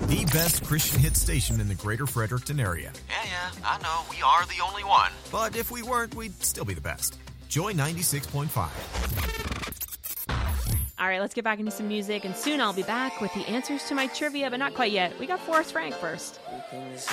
the best Christian hit station in the greater Fredericton area. Yeah, I know. We are the only one. But if we weren't, we'd still be the best. Joy 96.5. All right, let's get back into some music, and soon I'll be back with the answers to my trivia, but not quite yet. We got Forrest Frank first.